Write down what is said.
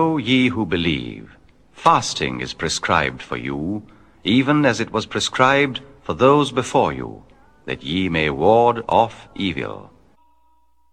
O ye who believe, fasting is prescribed for you, even as it was prescribed for those before you, that ye may ward off evil.